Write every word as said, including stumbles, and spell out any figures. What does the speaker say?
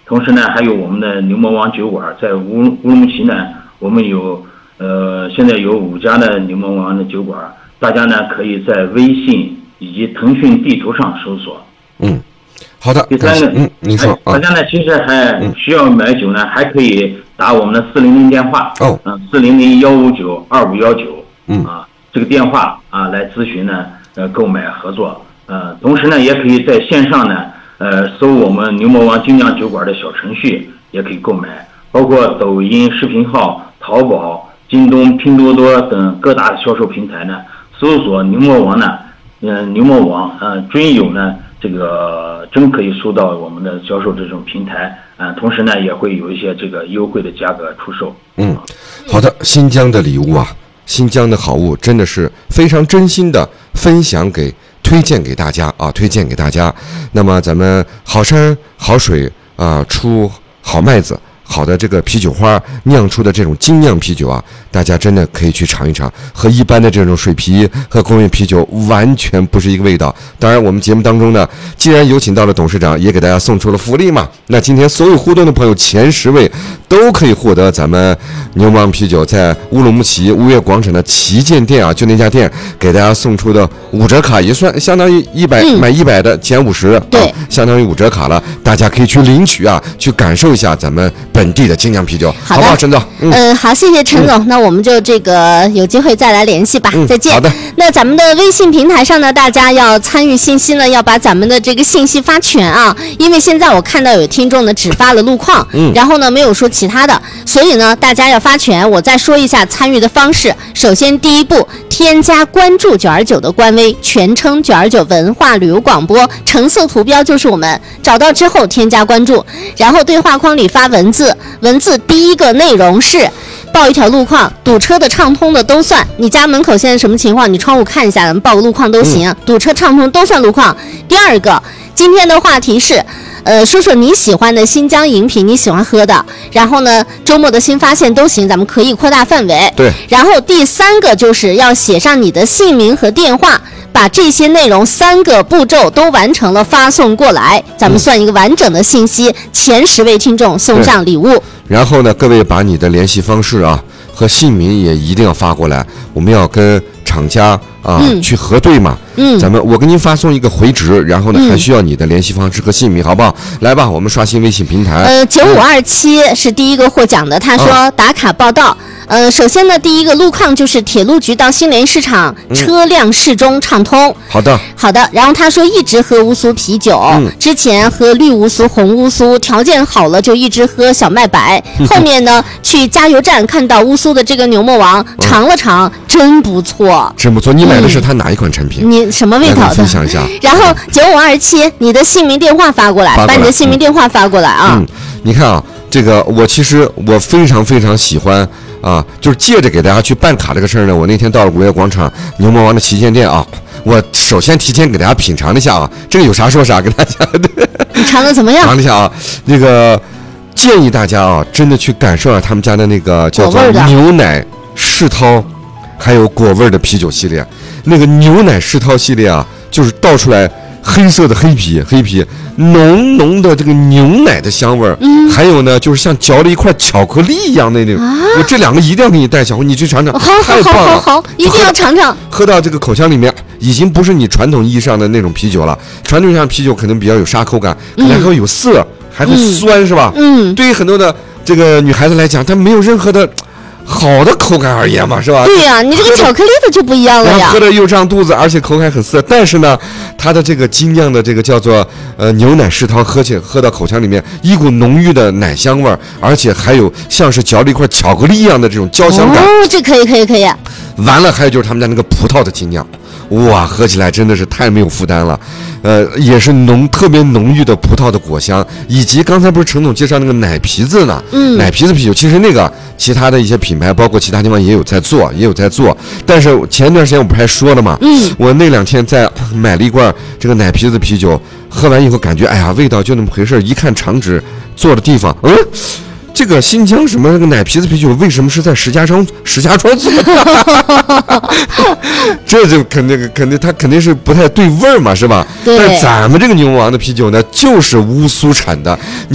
同时呢，还有我们的牛魔王酒馆，在乌乌鲁木齐呢，我们有呃现在有五家的牛魔王的酒馆，大家呢可以在微信以及腾讯地图上搜索。 嗯，好的。 第三个， 嗯，您说， 大家呢其实还需要买酒呢，还可以打我们的四零零电话哦， 嗯，四零零幺五九二五幺九， 嗯啊，这个电话啊来咨询呢，呃，购买合作，呃，同时呢也可以在线上呢。呃，搜我们牛魔王精酿酒馆的小程序也可以购买，包括抖音视频号、淘宝、京东、拼多多等各大销售平台呢，搜索牛魔王呢，嗯、呃，牛魔王，呃，均有呢这个真可以搜到我们的销售这种平台，啊、呃，同时呢也会有一些这个优惠的价格出售。 嗯，好的，新疆的礼物啊，新疆的好物真的是非常真心的分享给。推荐给大家啊，推荐给大家。那么咱们好山好水啊，出好麦子，好的这个啤酒花酿出的这种精酿啤酒啊，大家真的可以去尝一尝，和一般的这种水啤和工业啤酒完全不是一个味道。当然，我们节目当中呢，既然有请到了董事长，也给大家送出了福利嘛。那今天所有互动的朋友前十位都可以获得咱们牛魔王啤酒在乌鲁木齐吴越广场的旗舰店啊，就那家店给大家送出的五折卡，也算相当于一百、嗯、买一百的减五十，对、啊，相当于五折卡了。大家可以去领取啊，去感受一下咱们本地的精酿啤酒，好不好，陈总？ 嗯、呃，好，谢谢陈总。嗯、那我们就这个有机会再来联系吧，嗯、再见。 好的。 那咱们的微信平台上呢，大家要参与信息呢，要把咱们的这个信息发全啊，因为现在我看到有听众呢只发了路况，嗯，然后呢没有说其他的，所以呢大家要发全。我再说一下参与的方式，首先第一步，添加关注九二九的官微，全称九二九文化旅游广播，橙色图标就是我们，找到之后添加关注，然后对话框里发文字，文字第一个内容是报一条路况，堵车的畅通的都算，你家门口现在什么情况，你窗户看一下，咱们报个路况都行、嗯、堵车畅通都算路况。第二个，今天的话题是呃，说说你喜欢的新疆饮品，你喜欢喝的，然后呢周末的新发现都行，咱们可以扩大范围。 对， 然后第三个就是要写上你的姓名和电话，把这些内容三个步骤都完成了发送过来，咱们算一个完整的信息、嗯、前十位听众送上礼物。 然后呢，各位把你的联系方式啊和姓名也一定要发过来，我们要跟厂家啊、嗯、去核对嘛。嗯，咱们我给您发送一个回执，然后呢、嗯、还需要你的联系方式和姓名，好不好？来吧，我们刷新微信平台。 呃，九五二七是第一个获奖的，他说、啊、打卡报道。呃，首先呢，第一个路况就是铁路局到新联市场、嗯、车辆适中畅通。 好的， 好的。然后他说一直喝乌苏啤酒、嗯，之前喝绿乌苏、红乌苏，条件好了就一直喝小麦白。后面呢，去加油站看到乌苏的这个牛魔王，尝了尝，真不错， 真不错。你买的是他哪一款产品？ 嗯、你什么味道的？ 分享一下。 然后九五二七，你的姓名电话发过来，把你的姓名电话发过来啊。 嗯，你看啊，这个我其实我非常非常喜欢。啊，就是借着给大家去办卡这个事儿呢，我那天到了五月广场牛魔王的旗舰店啊，我首先提前给大家品尝了一下啊，这个有啥说啥，给大家。 你尝的怎么样？ 尝了一下啊，那个建议大家啊，真的去感受一下他们家的那个叫做牛奶世涛，还有果味的啤酒系列。那个牛奶世涛系列啊，就是倒出来黑色的黑啤，黑啤浓浓的这个牛奶的香味儿、嗯，还有呢，就是像嚼了一块巧克力一样的那种。啊、我这两个一定要给你带小红，你去尝尝， 好太棒了， 好好好好，一定要尝尝。 喝到这个口腔里面，已经不是你传统意义上的那种啤酒了。传统意义上啤酒可能比较有沙口感，可能还会有涩，嗯、还会酸、嗯，是吧？嗯。对于很多的这个女孩子来讲，她没有任何的。好的口感而言嘛，是吧？ 对呀、啊，你这个巧克力的就不一样了呀。 喝的又胀肚子，而且口感很涩。但是呢，它的这个精酿的这个叫做呃牛奶世涛，喝起喝到口腔里面一股浓郁的奶香味儿，而且还有像是嚼了一块巧克力一样的这种焦香感。 哦，这可以可以可以。 完了，还有就是他们家那个葡萄的精酿。哇，喝起来真的是太没有负担了，呃，也是浓特别浓郁的葡萄的果香，以及刚才不是陈总介绍那个奶皮子呢？嗯，奶皮子啤酒，其实那个其他的一些品牌，包括其他地方也有在做，也有在做。但是前段时间我不是还说了吗？嗯，我那两天在买了一罐这个奶皮子啤酒，喝完以后感觉，哎呀，味道就那么回事。一看厂址做的地方，嗯。这个新疆什么那个奶皮子啤酒为什么是在石家庄石家庄做的？这就肯定肯定它肯定是不太对味儿嘛，是吧？但是咱们这个牛魔王的啤酒呢，就是乌苏产的。